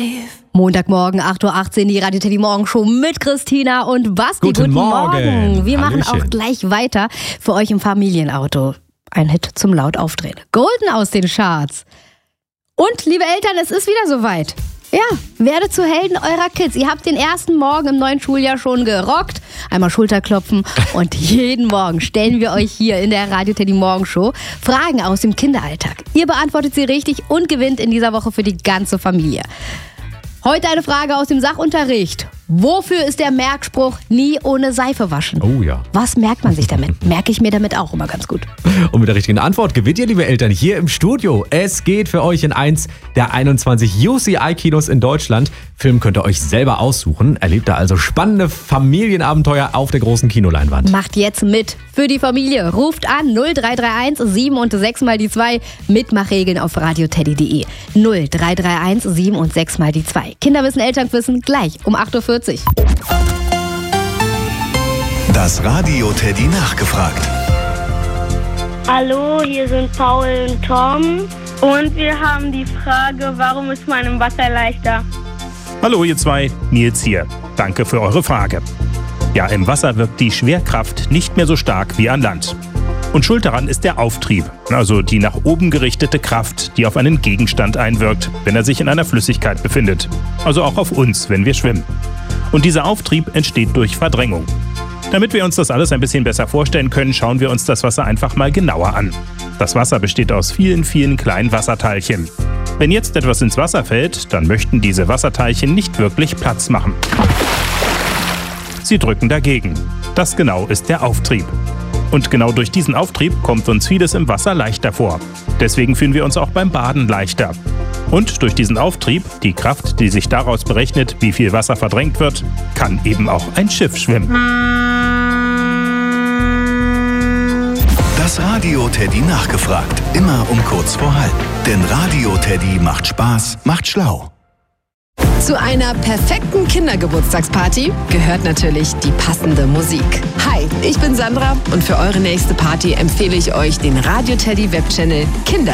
Montagmorgen, 8.18 Uhr, die Radio Teddy Morgenshow mit Christina und Basti. Guten Morgen. Wir machen Hallöchen. auch gleich weiter für euch im Familienauto. Ein Hit zum laut aufdrehen. Golden aus den Charts. Und, liebe Eltern, es ist wieder soweit. Ja, werdet zu Helden eurer Kids. Ihr habt den ersten Morgen im neuen Schuljahr schon gerockt. Einmal Schulterklopfen. Und jeden Morgen stellen wir euch hier in der Radio Teddy Morgenshow Fragen aus dem Kinderalltag. Ihr beantwortet sie richtig und gewinnt in dieser Woche für die ganze Familie. Heute eine Frage aus dem Sachunterricht. Wofür ist der Merkspruch nie ohne Seife waschen? Oh ja. Was merkt man sich damit? Merke ich mir damit auch immer ganz gut. Und mit der richtigen Antwort gewinnt ihr, liebe Eltern, hier im Studio. Es geht für euch in eins der 21 UCI-Kinos in Deutschland. Film könnt ihr euch selber aussuchen. Erlebt da also spannende Familienabenteuer auf der großen Kinoleinwand. Macht jetzt mit für die Familie. Ruft an 0331 7 und 6 mal die 2. Mitmachregeln auf radioteddy.de. 0331 7 und 6 mal die 2. Kinderwissen, Elternwissen gleich um 8.40 Uhr. Das Radio Teddy nachgefragt. Hallo, hier sind Paul und Tom. Und wir haben die Frage, warum ist man im Wasser leichter? Hallo ihr zwei, Nils hier. Danke für eure Frage. Ja, im Wasser wirkt die Schwerkraft nicht mehr so stark wie an Land. Und schuld daran ist der Auftrieb, also die nach oben gerichtete Kraft, die auf einen Gegenstand einwirkt, wenn er sich in einer Flüssigkeit befindet. Also auch auf uns, wenn wir schwimmen. Und dieser Auftrieb entsteht durch Verdrängung. Damit wir uns das alles ein bisschen besser vorstellen können, schauen wir uns das Wasser einfach mal genauer an. Das Wasser besteht aus vielen, vielen kleinen Wasserteilchen. Wenn jetzt etwas ins Wasser fällt, dann möchten diese Wasserteilchen nicht wirklich Platz machen. Sie drücken dagegen. Das genau ist der Auftrieb. Und genau durch diesen Auftrieb kommt uns vieles im Wasser leichter vor. Deswegen fühlen wir uns auch beim Baden leichter. Und durch diesen Auftrieb, die Kraft, die sich daraus berechnet, wie viel Wasser verdrängt wird, kann eben auch ein Schiff schwimmen. Das Radio Teddy nachgefragt. Immer um kurz vor halb. Denn Radio Teddy macht Spaß, macht schlau. Zu einer perfekten Kindergeburtstagsparty gehört natürlich die passende Musik. Hi, ich bin Sandra und für eure nächste Party empfehle ich euch den Radio Teddy Webchannel Kinder